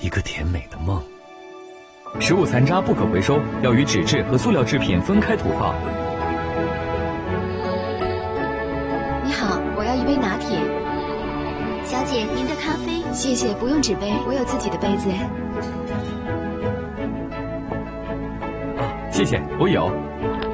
一个甜美的梦。 食物残渣不可回收，要与纸质和塑料制品分开土放。 你好，我要一杯拿铁。 小姐，您的咖啡。 谢谢，不用纸杯，我有自己的杯子。 谢谢，我有。